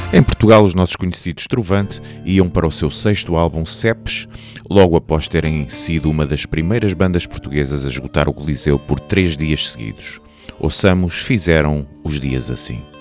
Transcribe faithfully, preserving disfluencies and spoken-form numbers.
Em Portugal, os nossos conhecidos Trovante iam para o seu sexto álbum Cepes, logo após terem sido uma das primeiras bandas portuguesas a esgotar o Coliseu por três dias seguidos. Ouçamos Fizeram os Dias Assim.